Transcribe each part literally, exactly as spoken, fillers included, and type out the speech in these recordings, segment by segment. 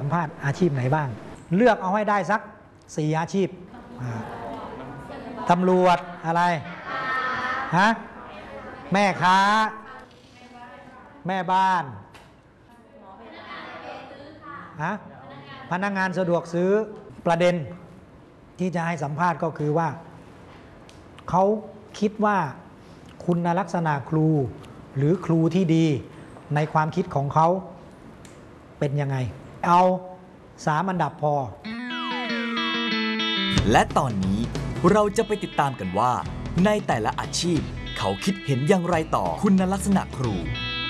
ภาษณ์อาชีพไหนบ้างเลือกเอาให้ได้สักสี่อาชีพตำรวจอะไรฮะแม่ค้าแม่บ้านฮะพนักงานสะดวกซื้อประเด็นที่จะให้สัมภาษณ์ก็คือว่าเขาคิดว่าคุณลักษณะครูหรือครูที่ดีในความคิดของเขาเป็นยังไงเอาสามอันดับพอและตอนนี้เราจะไปติดตามกันว่าในแต่ละอาชีพเขาคิดเห็นอย่างไรต่อคุณลักษณะครู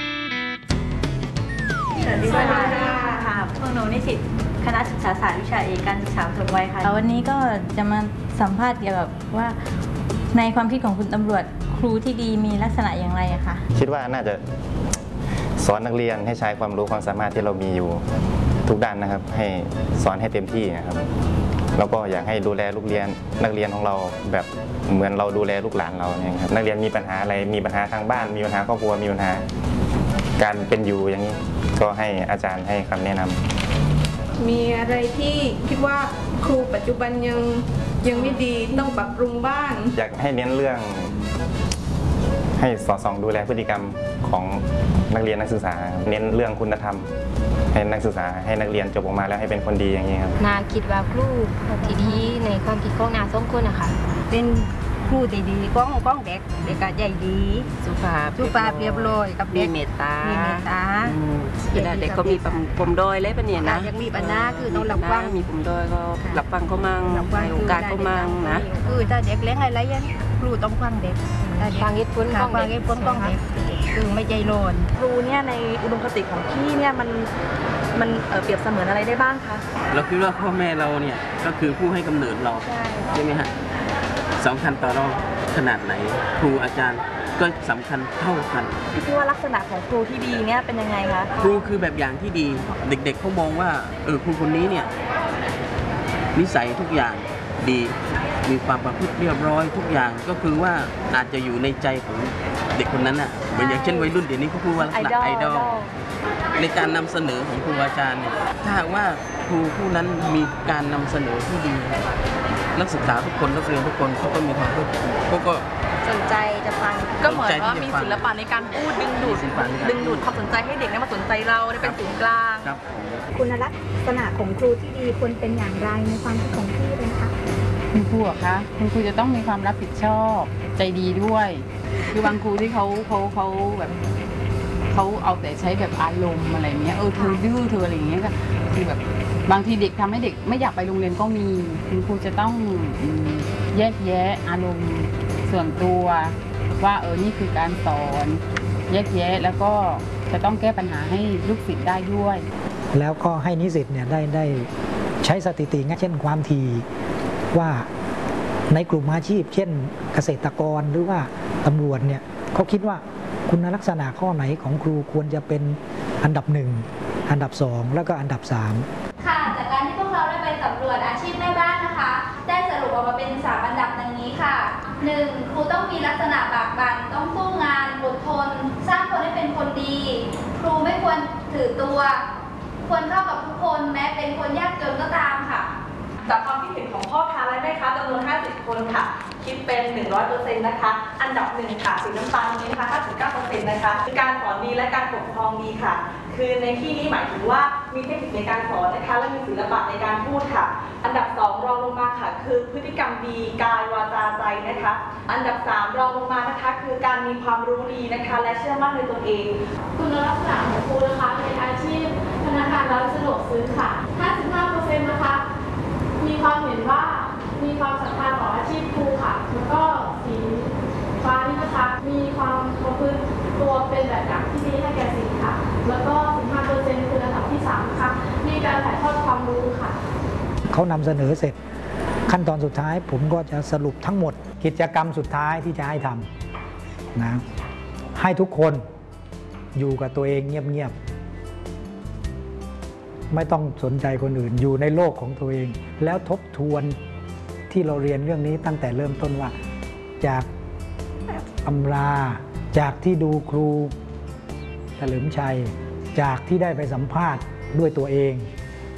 สวัสดีค่ะพวกหนูนิสิตคณะศึกษาศาสตร์วิชาเอกการศึกษาปฐมวัยค่ะวันนี้ก็จะมาสัมภาษณ์เกี่ยวกับว่าในความคิดของคุณตำรวจครูที่ดีมีลักษณะอย่างไรอะคะคิดว่าน่าจะสอนนักเรียนให้ใช้ความรู้ความสามารถที่เรามีอยู่ทุกด้านนะครับให้สอนให้เต็มที่นะครับแล้วก็อยากให้ดูแลลูกเรียนนักเรียนของเราแบบเหมือนเราดูแลลูกหลานเราเนี่ยครับนักเรียนมีปัญหาอะไรมีปัญหาทางบ้านมีปัญหาครอบครัวมีปัญหาการเป็นอยู่อย่างนี้ก็ให้อาจารย์ให้คำแนะนำมีอะไรที่คิดว่าครูปัจจุบันยังยังไม่ดีต้องปรับปรุงบ้างอยากให้เน้นเรื่องให้สอดส่องดูแลพฤติกรรมของนักเรียนนักศึกษาเน้นเรื่องคุณธรรมให้นักศึกษาให้นักเรียนจบออกมาแล้วให้เป็นคนดีอย่างนี้ครับนาคิดว่าครูที่ดีในความคิดของนาสองคนนะคะเป็นครูที่ดีก้องก้องเด็กเด็กใจดีสุภาพสุภาพเรียบร้อยกับเด็กมีเมตตามีเมตตาเด็กก็มีปมด้อยเลยเป็นเนี่ยนะยังมีปัญหาคือต้องรับฟังมีปมด้อยก็รับฟังเขามั่งให้โอกาสเขามั่งนะคือถ้าเด็กเลี้ยงอะไรยังครูต้องฟังเด็กฟังเหตุผลฟังเหตุผลของเด็กคือไม่ใจร้อนครูเนี่ยในอุดมคติของพี่เนี่ยมันมันเปรียบเสมือนอะไรได้บ้างคะเราคิดว่าพ่อแม่เราเนี่ยก็คือผู้ให้กำเนิดเราใช่ไหมฮะสำคัญต่อเราขนาดไหนครูอาจารย์ก็สำคัญเท่ากันพี่คิดว่าลักษณะของครูที่ดีเนี่ยเป็นยังไงคะครูคือแบบอย่างที่ดีเด็กๆเขามองว่าเออครูคนนี้เนี่ยนิสัยทุกอย่างดีมีความประพฤติเรียบร้อยทุกอย่างก็คือว่าอาจจะอยู่ในใจของเด็กคนนั้นน่ะเหมือนอย่างเช่นวัยรุ่นเดี๋ยวนี้เขาพูดว่าลักษณะไอดอลในการนำเสนอของครูอาจารย์เนี่ยถ้าหากว่าครูผู้นั้นมีการนำเสนอที่ดีนักศึกษาทุกคนนักเรียนทุกคนเขาก็มีความเขาก็สนใจจะฟังก็เหมือนว่ามีศิลปะในการพูดดึงดูดดึงดูดความสนใจให้เด็กได้มาสนใจเราได้เป็นศูนย์กลางคุณลักษณะของครูที่ดีควรเป็นอย่างไรในความคิดของพี่เลยคะคุณครูอะคะคุณครูจะต้องมีความรับผิดชอบใจดีด้วยคือบางครูที่เขาเขาเขาแบบเขาเอาแต่ใช้แบบอารมณ์อะไรเงี้ยเออเธอดื้อเธออะไรเงี้ยก็คือแบบบางทีเด็กทำให้เด็กไม่อยากไปโรงเรียนก็มีคุณครูจะต้องแยกแยะอารมณ์ส่วนตัวว่าเออนี่คือการสอนแยกแยะแล้วก็จะต้องแก้ปัญหาให้ลูกศิษย์ได้ด้วยแล้วก็ให้นิสิตเนี่ยได้ได้ใช้สถิติเช่นความถี่ว่าในกลุ่มอาชีพเช่นเกษตรกรหรือว่าตำรวจเนี่ยเขาคิดว่าคุณลักษณะข้อไหนของครูควรจะเป็นอันดับหนึ่งอันดับสองแล้วก็อันดับสามค่ะจากการที่พวกเราได้ไปสำรวจอาชีพแม่บ้านนะคะได้สรุปออกมาเป็นสามอันดับดังนี้ค่ะ หนึ่ง ครูต้องมีลักษณะบากบั่นต้องสู้งานอดทนสร้างคนให้เป็นคนดีครูไม่ควรถือตัวควรเข้ากับทุกคนแม้เป็นคนยากจนก็ตามค่ะจากความคิดเห็นของพ่อค้าและแม่ค้าจำนวนห้าสิบคนค่ะคิดเป็น หนึ่งร้อยเปอร์เซ็นต์ นะคะอันดับหนึ่งค่ะสีน้ำตาลตรงนี้นะคะ ห้าสิบเก้าเปอร์เซ็นต์ นะคะคือการสอนดีและการปกครองดีค่ะคือในที่นี้หมายถึงว่ามีเทคนิคในการสอนนะคะและมีศิลปะในการพูดค่ะอันดับสองรองลงมาค่ะคือพฤติกรรมดีกายวาจาใจนะคะอันดับสามรองลงมานะคะคือการมีความรู้ดีนะคะและเชื่อมั่นในตนเองคุณลักษณะของครูนะคะในอาชีพพนักงานร้านสะดวกซื้อค่ะ ห้าสิบห้าเปอร์เซ็นต์ นะคะมีความเห็นว่ามีความศรัทธาต่ออาชีพครูค่ะแล้วก็สีฟ้านี่นะคะมีความประพฤติตัวเป็นแบบอย่างที่ดีให้แก่ศิษย์ค่ะแล้วก็ สิบห้าเปอร์เซ็นต์ คือระดับที่สามนะคะมีการถ่ายทอดความรู้ค่ะเขานำเสนอเสร็จขั้นตอนสุดท้ายผมก็จะสรุปทั้งหมดกิจกรรมสุดท้ายที่จะให้ทำนะให้ทุกคนอยู่กับตัวเองเงียบๆไม่ต้องสนใจคนอื่นอยู่ในโลกของตัวเองแล้วทบทวนที่เราเรียนเรื่องนี้ตั้งแต่เริ่มต้นว่าจากตำราจากที่ดูครูเฉลิมชัยจากที่ได้ไปสัมภาษณ์ด้วยตัวเอง